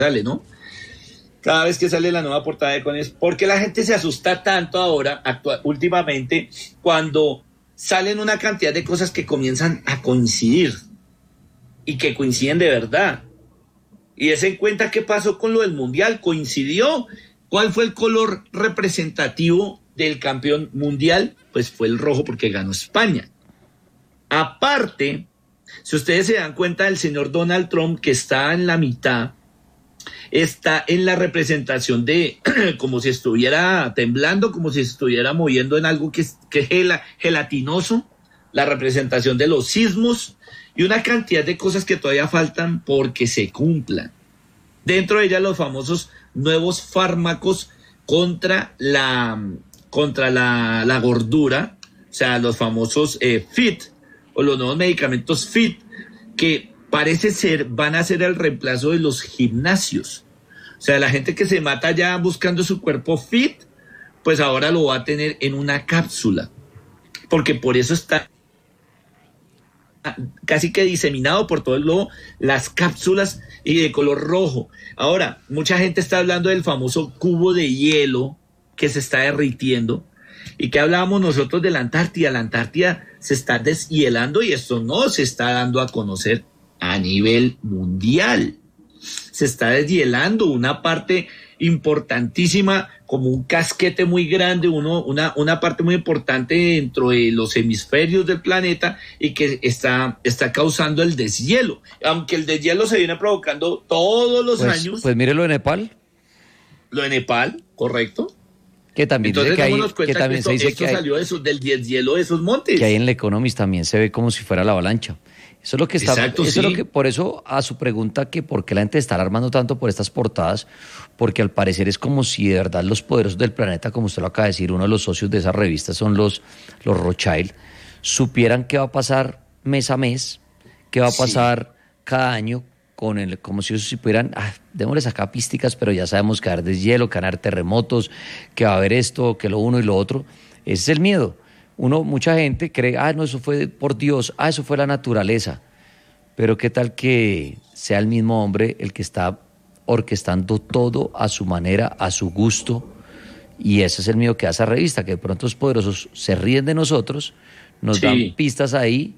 sale, ¿no? Cada vez que sale la nueva portada de Cones, ¿por qué la gente se asusta tanto ahora, últimamente, cuando salen una cantidad de cosas que comienzan a coincidir y que coinciden de verdad? Y des en cuenta qué pasó con lo del Mundial, coincidió. ¿Cuál fue el color representativo del campeón mundial? Pues fue el rojo porque ganó España. Aparte, si ustedes se dan cuenta, el señor Donald Trump, que está en la mitad, está en la representación de como si estuviera temblando, como si estuviera moviendo en algo que es gelatinoso, la representación de los sismos y una cantidad de cosas que todavía faltan porque se cumplan. Dentro de ellas los famosos nuevos fármacos contra la gordura, o sea, los famosos FIT o los nuevos medicamentos FIT que parece ser van a ser el reemplazo de los gimnasios. O sea, la gente que se mata ya buscando su cuerpo fit, pues ahora lo va a tener en una cápsula, porque por eso está casi que diseminado por todo el globo las cápsulas y de color rojo. Ahora, mucha gente está hablando del famoso cubo de hielo que se está derritiendo. ¿Y qué hablábamos nosotros de la Antártida? La Antártida se está deshielando y esto no se está dando a conocer a nivel mundial. Se está deshielando una parte importantísima, como un casquete muy grande, una parte muy importante dentro de los hemisferios del planeta y que está causando el deshielo. Aunque el deshielo se viene provocando todos los años. Pues mire lo de Nepal. Lo de Nepal, correcto. Que también entonces dice que también se dice que salió del deshielo de esos montes. Que ahí en el Economist también se ve como si fuera la avalancha. Eso es lo que está. Exacto, eso sí. es lo que, por eso, a su pregunta, que por qué la gente está alarmando tanto por estas portadas, porque al parecer es como si de verdad los poderosos del planeta, como usted lo acaba de decir, uno de los socios de esa revista son los Rothschild, supieran qué va a pasar mes a mes, qué va a pasar cada año, como si ellos supieran, démosles acá písticas, pero ya sabemos que va a haber deshielo, que van a haber terremotos, que va a haber esto, que lo uno y lo otro. Ese es el miedo. Mucha gente cree, no, eso fue por Dios, eso fue la naturaleza. Pero qué tal que sea el mismo hombre el que está orquestando todo a su manera, a su gusto, y ese es el miedo que da esa revista, que de pronto los poderosos se ríen de nosotros, nos dan pistas ahí,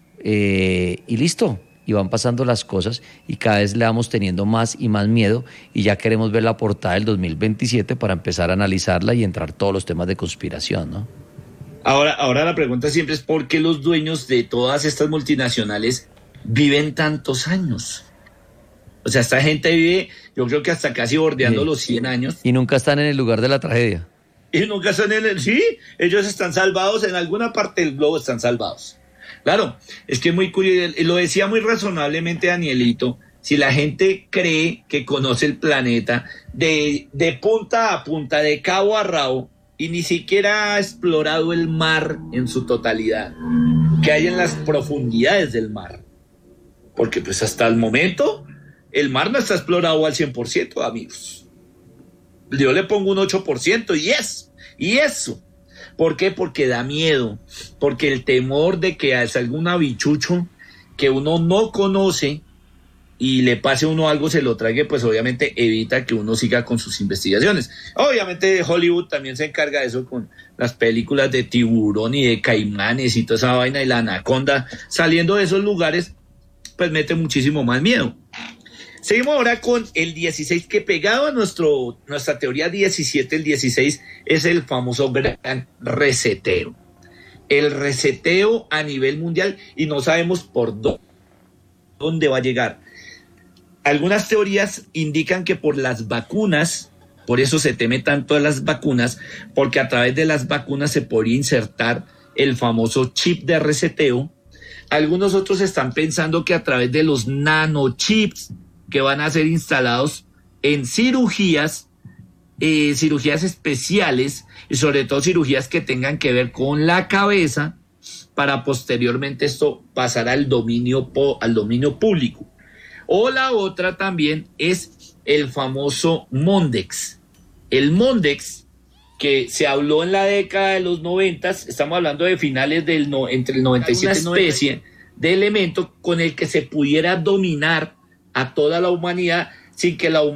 y listo, y van pasando las cosas, y cada vez le vamos teniendo más y más miedo, y ya queremos ver la portada del 2027 para empezar a analizarla y entrar todos los temas de conspiración, ¿no? Ahora la pregunta siempre es ¿por qué los dueños de todas estas multinacionales viven tantos años? O sea, esta gente vive, yo creo que hasta casi bordeando los 100 años. Y nunca están en el lugar de la tragedia. Y nunca están sí, ellos están salvados, en alguna parte del globo están salvados. Claro, es que es muy curioso, lo decía muy razonablemente Danielito, si la gente cree que conoce el planeta de punta a punta, de cabo a rabo, y ni siquiera ha explorado el mar en su totalidad, que hay en las profundidades del mar. Porque pues hasta el momento el mar no está explorado al 100%, amigos. Yo le pongo un 8% y eso. ¿Por qué? Porque da miedo, porque el temor de que salga un bichucho que uno no conoce y le pase a uno algo, se lo trague, pues obviamente evita que uno siga con sus investigaciones. Obviamente Hollywood también se encarga de eso con las películas de tiburón y de caimanes y toda esa vaina, y la anaconda saliendo de esos lugares, pues mete muchísimo más miedo. Seguimos ahora con el 16, que pegado a nuestra teoría 17, el 16 es el famoso gran reseteo. El reseteo a nivel mundial, y no sabemos por dónde va a llegar. Algunas teorías indican que por las vacunas, por eso se teme tanto a las vacunas, porque a través de las vacunas se podría insertar el famoso chip de reseteo. Algunos otros están pensando que a través de los nanochips que van a ser instalados en cirugías especiales, y sobre todo cirugías que tengan que ver con la cabeza, para posteriormente esto pasar al dominio público. O la otra también es el famoso Mondex. El Mondex, que se habló en la década de los 90, estamos hablando de finales entre el 97 y 90, especie de elemento con el que se pudiera dominar a toda la humanidad sin que la